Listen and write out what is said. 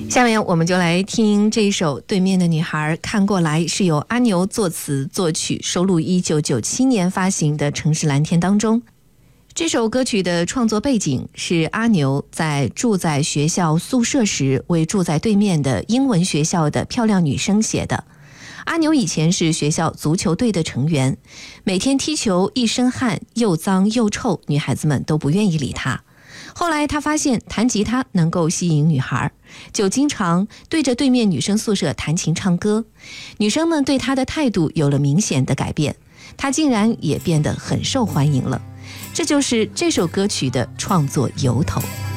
下面我们就来听这一首《对面的女孩看过来》，是由阿牛作词作曲，收录1997年发行的《城市蓝天》当中。这首歌曲的创作背景是阿牛在住在学校宿舍时，为住在对面的英文学校的漂亮女生写的。阿牛以前是学校足球队的成员，每天踢球一身汗，又脏又臭，女孩子们都不愿意理他。后来他发现弹吉他能够吸引女孩，就经常对着对面女生宿舍弹琴唱歌，女生们对他的态度有了明显的改变，他竟然也变得很受欢迎了。这就是这首歌曲的创作由头。